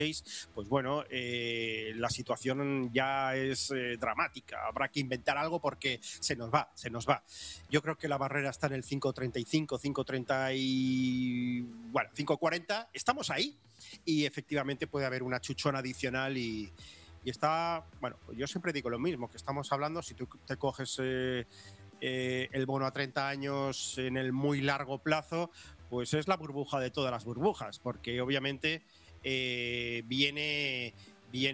pues bueno, la situación ya es dramática. Habrá que inventar algo porque se nos va. Yo creo que la barrera está en el 5.35, 5.30 y bueno, 5.40. Estamos ahí y efectivamente puede haber una chuchona adicional y está, bueno, pues yo siempre digo lo mismo, que estamos hablando, si tú te coges el bono a 30 años en el muy largo plazo, pues es la burbuja de todas las burbujas, porque obviamente viene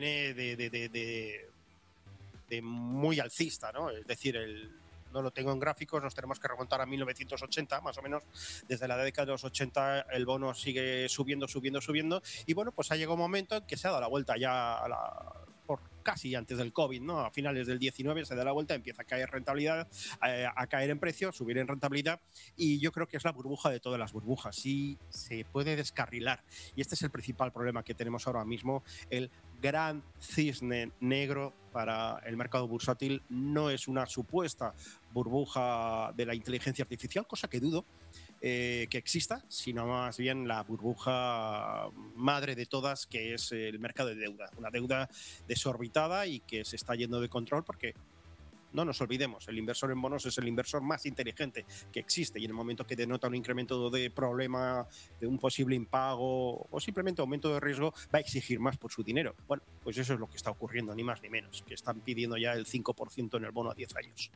de muy alcista, ¿no? Es decir, no lo tengo en gráficos, nos tenemos que remontar a 1980, más o menos. Desde la década de los 80 el bono sigue subiendo, y bueno, pues ha llegado un momento en que se ha dado la vuelta ya por casi antes del COVID, ¿no? A finales del 19 se da la vuelta, empieza a caer rentabilidad, a caer en precio, subir en rentabilidad, y yo creo que es la burbuja de todas las burbujas. Sí, se puede descarrilar, y este es el principal problema que tenemos ahora mismo. El gran cisne negro para el mercado bursátil no es una supuesta burbuja de la inteligencia artificial, cosa que dudo que exista, sino más bien la burbuja madre de todas, que es el mercado de deuda. Una deuda desorbitada y que se está yendo de control porque, no nos olvidemos, el inversor en bonos es el inversor más inteligente que existe, y en el momento que denota un incremento de problema, de un posible impago o simplemente aumento de riesgo, va a exigir más por su dinero. Bueno, pues eso es lo que está ocurriendo, ni más ni menos, que están pidiendo ya el 5% en el bono a 10 años.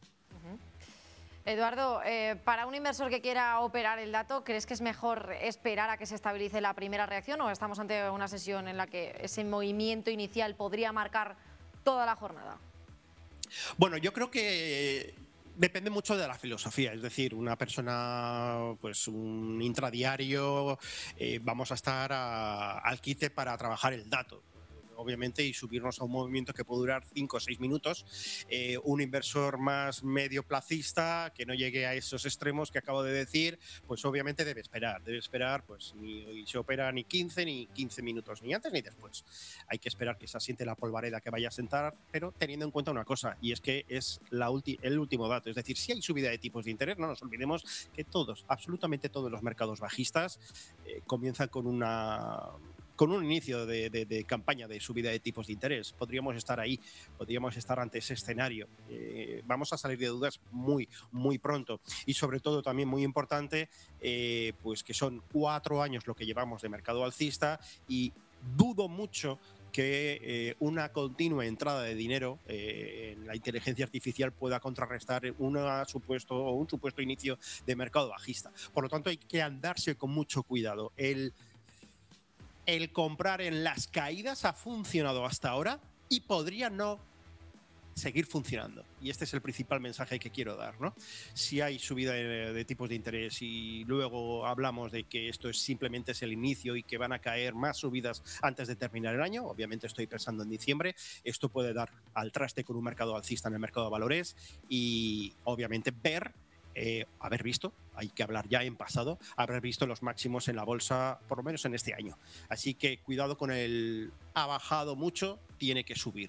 Eduardo, para un inversor que quiera operar el dato, ¿crees que es mejor esperar a que se estabilice la primera reacción, o estamos ante una sesión en la que ese movimiento inicial podría marcar toda la jornada? Bueno, yo creo que depende mucho de la filosofía, es decir, una persona, pues un intradiario, vamos a estar al quite para trabajar el dato, obviamente, y subirnos a un movimiento que puede durar 5 o 6 minutos. Un inversor más medio placista, que no llegue a esos extremos que acabo de decir, pues obviamente debe esperar, pues ni se opera ni 15 minutos, ni antes ni después. Hay que esperar que se asiente la polvareda que vaya a sentar, pero teniendo en cuenta una cosa, y es que es el último dato. Es decir, si hay subida de tipos de interés, no nos olvidemos que absolutamente todos los mercados bajistas comienzan con un inicio de campaña de subida de tipos de interés. Podríamos estar ahí, podríamos estar ante ese escenario. Vamos a salir de dudas muy, muy pronto, y sobre todo también muy importante, pues que son 4 años lo que llevamos de mercado alcista, y dudo mucho que una continua entrada de dinero en la inteligencia artificial pueda contrarrestar un supuesto inicio de mercado bajista. Por lo tanto, hay que andarse con mucho cuidado. El comprar en las caídas ha funcionado hasta ahora y podría no seguir funcionando. Y este es el principal mensaje que quiero dar, ¿no? Si hay subida de tipos de interés y luego hablamos de que esto simplemente es el inicio y que van a caer más subidas antes de terminar el año, obviamente estoy pensando en diciembre, esto puede dar al traste con un mercado alcista en el mercado de valores, y obviamente haber visto, hay que hablar ya en pasado, haber visto los máximos en la bolsa, por lo menos en este año. Así que cuidado con ha bajado mucho, tiene que subir.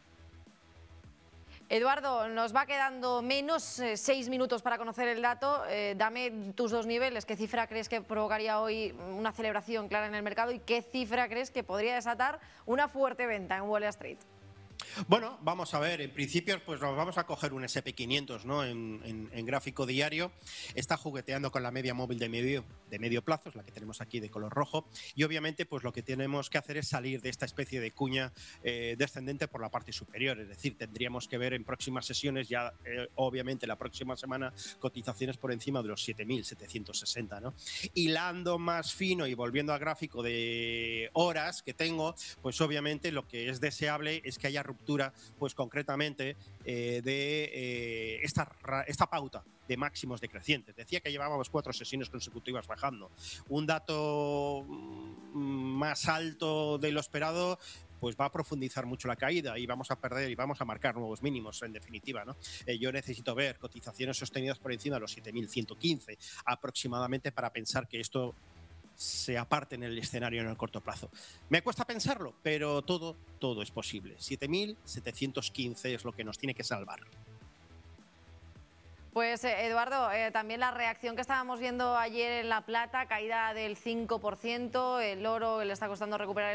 Eduardo, nos va quedando menos 6 minutos para conocer el dato. Dame tus dos niveles. ¿Qué cifra crees que provocaría hoy una celebración clara en el mercado, y qué cifra crees que podría desatar una fuerte venta en Wall Street? Bueno, vamos a ver, en principio pues nos vamos a coger un SP500, ¿no? En gráfico diario. Está jugueteando con la media móvil de medio plazo, es la que tenemos aquí de color rojo, y obviamente pues lo que tenemos que hacer es salir de esta especie de cuña descendente por la parte superior. Es decir, tendríamos que ver en próximas sesiones, ya obviamente la próxima semana, cotizaciones por encima de los 7.760, ¿no? Hilando más fino y volviendo al gráfico de horas que tengo, pues obviamente lo que es deseable es que haya ruptura, pues concretamente de esta pauta de máximos decrecientes. Decía que llevábamos 4 sesiones consecutivas bajando. Un dato más alto de lo esperado pues va a profundizar mucho la caída y vamos a perder y vamos a marcar nuevos mínimos, en definitiva, ¿no? Yo necesito ver cotizaciones sostenidas por encima de los 7.115 aproximadamente para pensar que esto se aparte en el escenario en el corto plazo. Me cuesta pensarlo, pero todo es posible. 7.715 es lo que nos tiene que salvar. Pues Eduardo, también la reacción que estábamos viendo ayer en la plata, caída del 5%, el oro le está costando recuperar